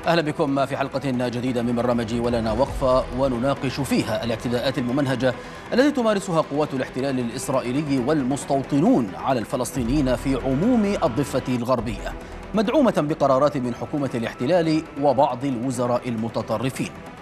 أهلا بكم في حلقة جديدة من برنامج ولنا وقفة، ونناقش فيها الاعتداءات الممنهجة التي تمارسها قوات الاحتلال الإسرائيلي والمستوطنون على الفلسطينيين في عموم الضفة الغربية، مدعومة بقرارات من حكومة الاحتلال وبعض الوزراء المتطرفين.